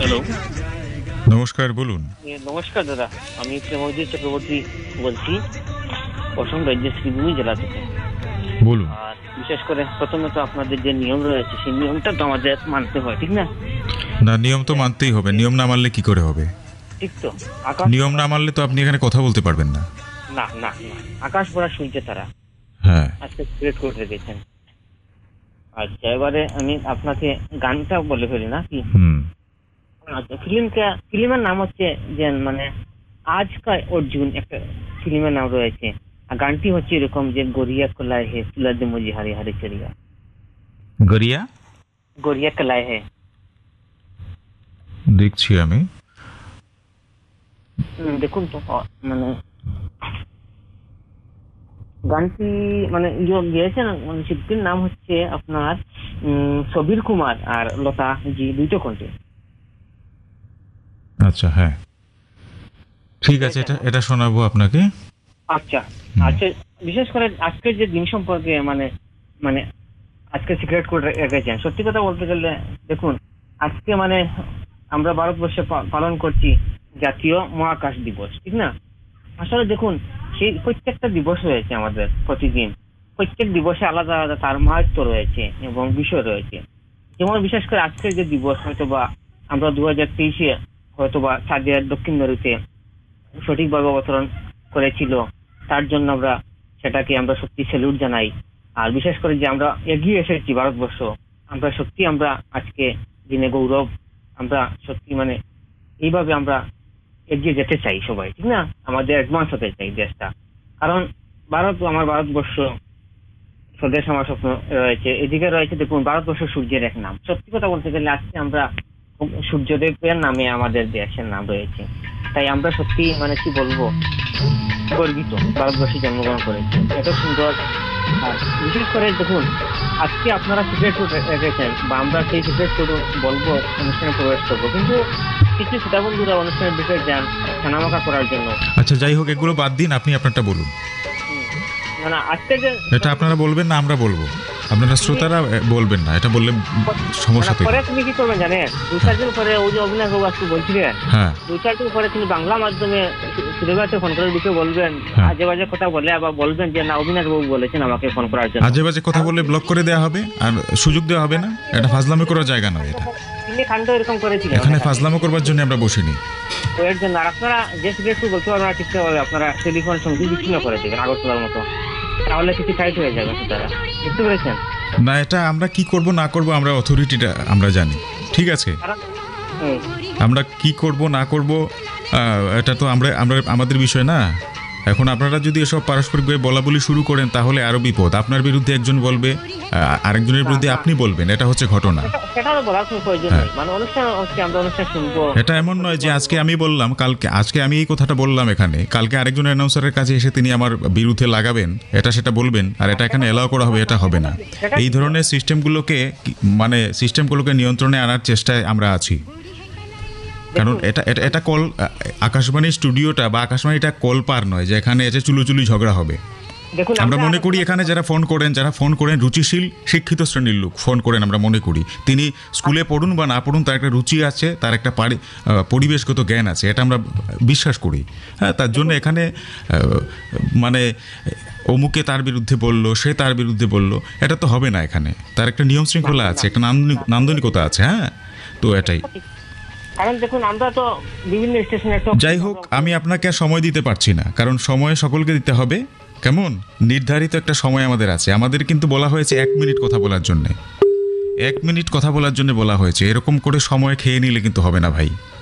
Hello. নমস্কার, বলুন। নমস্কার দাদা, আমি প্রেমজিৎ চক্রবর্তী বলছি, অসম রাজ্যের শ্রীভূমি জেলা থেকে। বলুন। আর বিশেষ করে প্রথমে তো আপনাদের যে নিয়ম রয়েছে সেই নিয়মটা তো আমাদের মানতে হয়, ঠিক না? না, নিয়ম তো মানতেই হবে। নিয়ম না মানলে কি করে হবে? ঠিক তো। আকাশ নিয়ম না মানলে তো আপনি এখানে কথা বলতে পারবেন না। না না না, আকাশ ভরা শুনছে তারা হ্যাঁ। আজকে ক্রিয়েট করে রেখেছেন। আচ্ছা, এবারে আমি আপনাকে গানটা বলে ফেলি না কি? হুম। আচ্ছা, ফিল্মের নাম হচ্ছে যে মানে আজ কা অর্জুন, একটা ফিল্মের নাম রয়েছে। আর গানটি হচ্ছে এরকম যে গড়িয়া কলায় হে তুলা দে মুঝে হারে হারে চরিয়া। গড়িয়া গড়িয়া কলায় হে। দেখছি আমি। দেখুন তো, মানে গানটি মানে গিয়েছেন, মানে শিল্পীর নাম হচ্ছে আপনার সবির কুমার আর লতা জি, দুইটো কণ্ঠে। আচ্ছা, হ্যাঁ, ঠিক আছে, এটা এটা শোনাবো আপনাকে। আচ্ছা আচ্ছা, বিশেষ করে আজকের যে দিন সম্পর্কে মানে মানে আজকে সিক্রেট কোড রেখেছেন। সত্যি কথা বলতে গেলে দেখুন, আজকে মানে আমরা ভারতবর্ষে পালন করছি জাতীয় মহাকাশ দিবস, ঠিক না? আসলে দেখুন, সেই প্রত্যেকটা দিবস রয়েছে আমাদের প্রতিদিন, প্রত্যেক দিবসে আলাদা আলাদা তার মাহাত্ম্য রয়েছে এবং বিষয় রয়েছে। যেমন বিশেষ করে আজকের যে দিবস, হয়তোবা আমরা 2023-এ হয়তোবা চাঁদের দক্ষিণ মেরুতে সঠিকভাবে অবতরণ করেছিল, তার জন্য আমরা সেটাকে আমরা সত্যি স্যালুট জানাই। আর বিশেষ করে যে আমরা এগিয়ে এসেছি ভারতবর্ষ, আমরা সত্যি আমরা আজকে দিনে গৌরব। আমরা সত্যি মানে এইভাবে আমরা এগিয়ে যেতে চাই সবাই, ঠিক না? আমাদের অ্যাডভান্স হতে চাই দেশটা। কারণ আমার ভারতবর্ষ স্বদেশ আমার স্বপ্ন রয়েছে। এদিকে রয়েছে দেখুন, ভারতবর্ষ সূর্যের এক নাম। সত্যি কথা বলতে গেলে আজকে আমরা সূর্যদেবের নামে আমাদের দেশের নাম রয়েছে। তাই আমরা সত্যি মানে কি বলবো, গর্বিত ভারতবর্ষে জন্মগ্রহণ করেছে, এত সুন্দর। আর বিশেষ করে দেখুন, আজকে আপনারা সিক্রেট কোড রেখেছেন বা আমরা সেই সিক্রেট কোড বলবো, অনুষ্ঠানে প্রবেশ করবো, কিন্তু কিছু ছোটা বন্ধুরা অনুষ্ঠানের দিকে যান ছানামাখা করার জন্য। আচ্ছা, যাই হোক, এগুলো বাদ দিন, আপনি আপনারটা বলুন। না, আজকে যে এটা আপনারা বলবেন না, আমরা বলবো। আপনারা শ্রোতারা বলবেন না, এটা বললে সমস্যা তৈরি। পরে তুমি কি করবেন জানেন? 2-4 দিন পরে ওই যে অবিনাশ বাবু আজকে বলছিলেন, হ্যাঁ, 2-4 দিন পরে তিনি বাংলা মাধ্যমে সুরেবাতে ফোন করে দিকে বলবেন, হ্যাঁ। আজে বাজে কথা বলে আবার বলবেন যে না, অবিনাশ বাবু বলেছেন আমাকে ফোন করার জন্য। আজে বাজে কথা বললে ব্লক করে দেওয়া হবে, আর সুযোগ দেওয়া হবে না। এটা ফাজলামি করার জায়গা নয়। এটা তিনি কাণ্ড এরকম করেছিলেন। এখানে ফাজলামো করবার জন্য আমরা বসিনি। তো এর জন্য আর আপনারা যে সিক্রেট কোড বলতে পারবেন না, ঠিক করে আপনারা টেলিফোন সংযোগ বিচ্ছিন্ন করে দেবেন আগরতলার মতো, তাহলে কিছু টাইট হয়ে যাবে তারা। বুঝতে পেরেছেন? না, এটা আমরা কি করব না করব, আমরা অথরিটিটা আমরা জানি, ঠিক আছে? আমরা কি করব না করব এটা তো আমরা আমরা আমাদের বিষয় না। এখন আপনারা যদি এসব পারস্পরিকভাবে বলা বলি শুরু করেন, তাহলে আরো বিপদ। আপনার বিরুদ্ধে একজন বলবে, আরেকজনের বিরুদ্ধে আপনি বলবেন, এটা হচ্ছে ঘটনা। সেটাও বলার কোনো প্রয়োজন নেই। মানে অনুষ্ঠান হচ্ছে, আমরা অনুষ্ঠান শুনবো। এটা এমন নয় যে আজকে আমি বললাম, আজকে আমি এই কথাটা বললাম এখানে, কালকে আরেকজন অ্যানাউন্সারের কাছে এসে তিনি আমার বিরুদ্ধে লাগাবেন, এটা সেটা বলবেন, আর এটা এখানে এলাও করা হবে, এটা হবে না। এই ধরনের সিস্টেমগুলোকে নিয়ন্ত্রণে আনার চেষ্টায় আমরা আছি। কারণ এটা এটা এটা কল আকাশবাণী স্টুডিওটা বা আকাশবাণীটা কল পার নয় যে এখানে এসে চুলোচুলি ঝগড়া হবে। আমরা মনে করি এখানে যারা ফোন করেন রুচিশীল শিক্ষিত শ্রেণীর লোক ফোন করেন, আমরা মনে করি তিনি স্কুলে পড়ুন বা না পড়ুন, তার একটা রুচি আছে, তার একটা পরিবেশগত জ্ঞান আছে, এটা আমরা বিশ্বাস করি। হ্যাঁ, তার জন্য এখানে মানে অমুকে তার বিরুদ্ধে বললো, সে তার বিরুদ্ধে বললো, এটা তো হবে না। এখানে তার একটা নিয়ম শৃঙ্খলা আছে, একটা নান্দনিকতা আছে। হ্যাঁ, তো এটাই। কারণ দেখুন, আমরা তো বিভিন্ন স্টেশনে, যাই হোক, আমি আপনাকে সময় দিতে পারছি না, কারণ সময় সকলকে দিতে হবে। কেমন নির্ধারিত একটা সময় আমাদের আছে। আমাদের কিন্তু বলা হয়েছে 1 মিনিট কথা বলার জন্য, 1 মিনিট কথা বলার জন্য বলা হয়েছে। এরকম করে সময় খেয়ে নিলে কিন্তু হবে না ভাই।